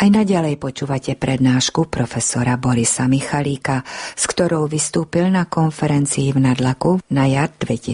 Aj naďalej počúvate prednášku profesora Borisa Michalíka, s ktorou vystúpil na konferencii v Nadlaku na jar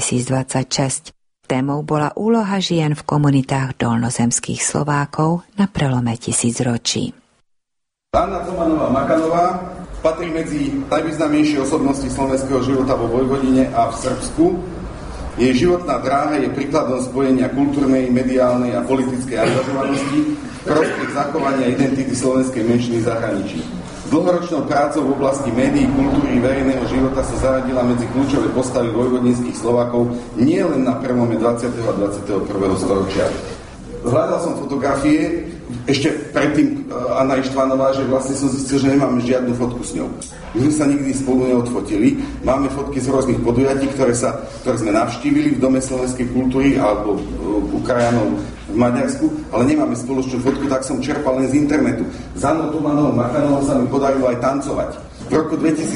2026. Témou bola úloha žien v komunitách dolnozemských Slovákov na prelome tisícročí. Anna Tomanová-Makanová patrí medzi najvýznamnejšie osobnosti slovenského života vo Vojvodine a v Srbsku. Jej životná dráha je príkladom spojenia kultúrnej, mediálnej a politickej angažovanosti v prospech zachovania identity slovenskej menšiny v zahraničí. Dlhoročnou prácou v oblasti médií, kultúry a verejného života sa zaradila medzi kľúčové postavy vojvodinských Slovákov nie len na prelome 20. a 21. storočia. Hľadal som fotografie, ešte predtým Anna Ištvanová, že vlastne som zistil, že nemáme žiadnu fotku s ňou. My sme sa nikdy spolu neodfotili. Máme fotky z rôznych podujatí, ktoré sme navštívili v Dome slovenskej kultúry alebo u krajanov v Maďarsku, ale nemáme spoločnú fotku, tak som čerpal len z internetu. Za Annou Tomanovou-Makanovou sa mi podarilo aj tancovať. V roku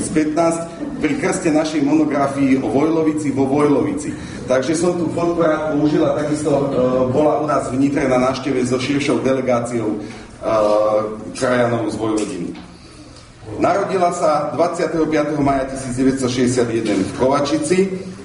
2015 pri krste našej monografii o Vojlovici vo Vojlovici. Takže som tú fotku rád použila, takisto bola u nás v Nitre na návšteve so širšou delegáciou krajanov z Vojvodiny. Narodila sa 25. maja 1961 v Kovačici,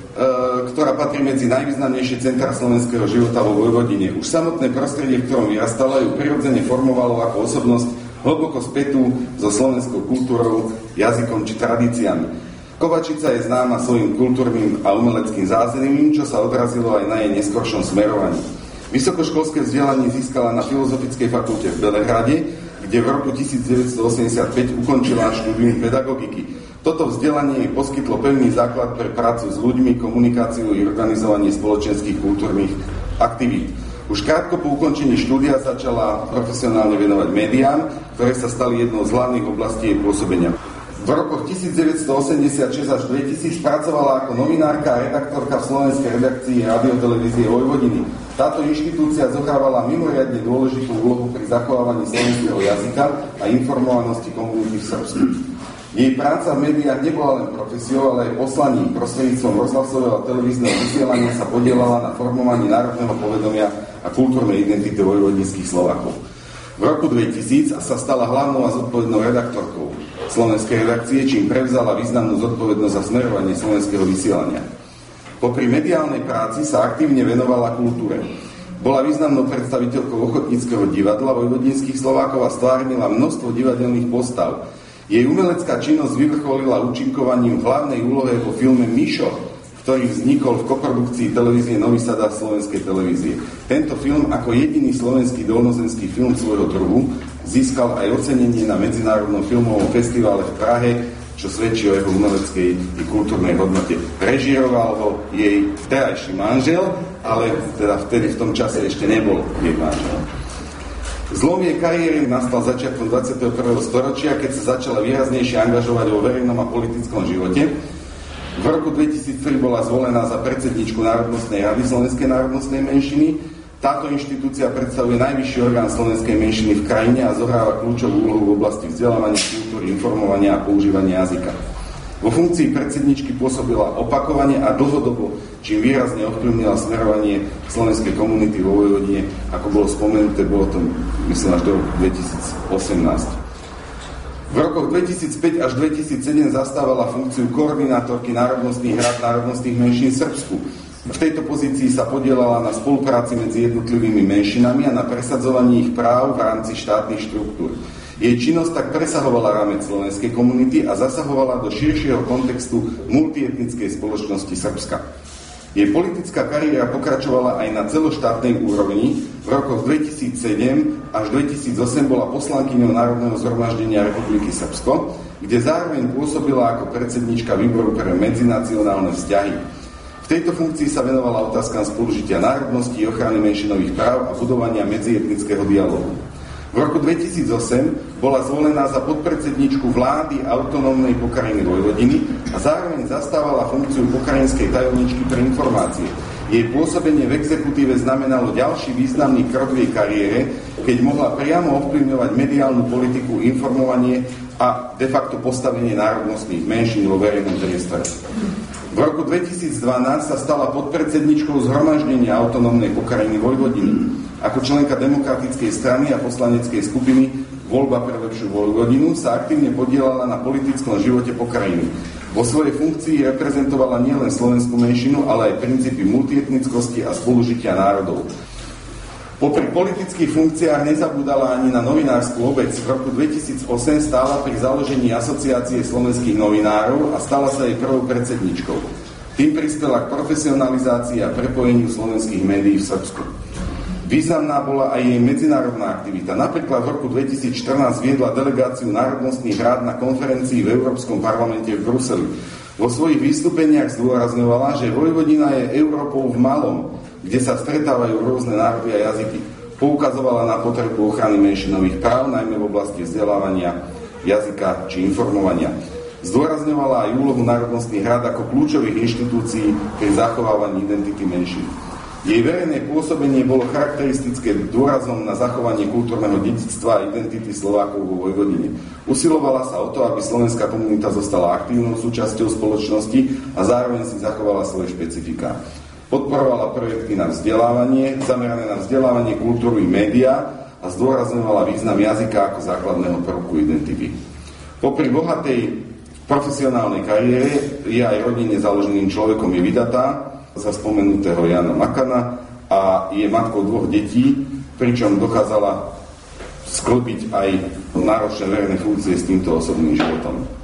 ktorá patrí medzi najvýznamnejšie centrá slovenského života vo Vojvodine. Už samotné prostredie, v ktorom vyrastala, ju prirodzene formovalo ako osobnosť hlboko spätú so slovenskou kultúrou, jazykom či tradíciami. Kovačica je známa svojim kultúrnym a umeleckým zázemím, čo sa odrazilo aj na jej neskoršom smerovaní. Vysokoškolské vzdelanie získala na Filozofickej fakulte v Belehrade, kde v roku 1985 ukončila štúdium pedagogiky. Toto vzdelanie jej poskytlo pevný základ pre prácu s ľuďmi, komunikáciu i organizovanie spoločenských kultúrnych aktivít. Už krátko po ukončení štúdia začala profesionálne venovať médiám, ktoré sa stali jednou z hlavných oblastí jej pôsobenia. V rokoch 1986 až 2000 pracovala ako novinárka a redaktorka v slovenskej redakcii Radiotelevízie Vojvodiny. Táto inštitúcia zohrávala mimoriadne dôležitú úlohu pri zachovávaní slovenského jazyka a informovanosti komunity v Srbsku. Jej práca v médiách nebola len profesiou, ale aj poslaním. Prostredníctvom rozhlasového a televízneho vysielania sa podielala na formovaní národného povedomia a kultúrnej identity vojvodinských Slovákov. V roku 2000 sa stala hlavnou a zodpovednou redaktorkou slovenskej redakcie, čím prevzala významnú zodpovednosť za smerovanie slovenského vysielania. Popri mediálnej práci sa aktívne venovala kultúre. Bola významnou predstaviteľkou ochotníckeho divadla vojvodinských Slovákov a stvárnila množstvo divadelných postav. Jej umelecká činnosť vyvrcholila účinkovaním v hlavnej úlohe vo filme Mišo, ktorý vznikol v koprodukcii televízie Nový Sad a slovenskej televízie. Tento film ako jediný slovenský dolnozemský film svojho druhu získal aj ocenenie na Medzinárodnom filmovom festivale v Prahe, čo svedčí o jeho umeleckej i kultúrnej hodnote. Režíroval ho jej terajší manžel, ale teda vtedy v tom čase ešte nebol jej manžel. Zlom jej kariéry nastal začiatkom 21. storočia, keď sa začala výraznejšie angažovať vo verejnom a politickom živote. V roku 2003 bola zvolená za predsedničku Národnostnej rady slovenskej národnostnej menšiny. Táto inštitúcia predstavuje najvyšší orgán slovenskej menšiny v krajine a zohráva kľúčovú úlohu v oblasti vzdelávania, kultúry, informovania a používania jazyka. Vo funkcii predsedničky pôsobila opakovane a dlhodobo, čím výrazne ovplyvnila smerovanie slovenskej komunity vo Vojvodine, ako bolo spomenuté, bolo to, myslím, až do roku 2018. V rokoch 2005 až 2007 zastávala funkciu koordinátorky národnostných rád národnostných menšín v Srbsku. V tejto pozícii sa podielala na spolupráci medzi jednotlivými menšinami a na presadzovaní ich práv v rámci štátnych štruktúr. Jej činnosť tak presahovala rámec slovenskej komunity a zasahovala do širšieho kontextu multietnickej spoločnosti Srbska. Jej politická kariéra pokračovala aj na celoštátnej úrovni. V rokoch 2007 až 2008 bola poslankyňou Národného zhromaždenia Republiky Srbsko, kde zároveň pôsobila ako predsednička výboru pre medzinacionálne vzťahy. V tejto funkcii sa venovala otázkam spolužitia národností, ochrany menšinových práv a budovania medzietnického dialógu. V roku 2008 bola zvolená za podpredsedničku vlády autonómnej pokrajiny Vojvodiny a zároveň zastávala funkciu pokrajinskej tajomničky pre informácie. Jej pôsobenie v exekutíve znamenalo ďalší významný krok v jej kariére, keď mohla priamo ovplyvňovať mediálnu politiku, informovanie a de facto postavenie národnostných menšín vo verejnom priestore. V V roku 2012 sa stala podpredsedničkou zhromaždenia autonómnej pokrajiny Vojvodiny. Ako členka Demokratickej strany a poslaneckej skupiny Voľba pre lepšiu Vojvodinu sa aktívne podielala na politickom živote pokrajiny. Vo svojej funkcii reprezentovala nielen slovenskú menšinu, ale aj princípy multietnickosti a spolužitia národov. Popri politických funkciách nezabúdala ani na novinárskú obec. V roku 2008 stála pri založení Asociácie slovenských novinárov a stala sa jej prvou predsedničkou. Tým prispela k profesionalizácii a prepojeniu slovenských médií v Srbsku. Významná bola aj jej medzinárodná aktivita. Napríklad v roku 2014 viedla delegáciu národnostných rád na konferencii v Európskom parlamente v Bruseli. Vo svojich vystúpeniach zdôrazňovala, že Vojvodina je Európou v malom, kde sa stretávajú rôzne národy a jazyky. Poukazovala na potrebu ochrany menšinových práv, najmä v oblasti vzdelávania, jazyka či informovania. Zdôrazňovala aj úlohu národnostných rád ako kľúčových inštitúcií pri zachovávaní identity menšín. Jej verejné pôsobenie bolo charakteristické dôrazom na zachovanie kultúrneho dedičstva a identity Slovákov vo Vojvodine. Usilovala sa o to, aby slovenská komunita zostala aktívnou súčasťou spoločnosti a zároveň si zachovala svoje špecifiká. Podporovala projekty na vzdelávanie, zamerané na vzdelávanie, kultúru i médiá a zdôrazňovala význam jazyka ako základného prvku identity. Popri bohatej profesionálnej kariére je aj rodine založeným človekom, je vydatá za spomenutého Jana Makana a je matkou 2 detí, pričom dokázala sklbiť aj náročné verejné funkcie s týmto osobným životom.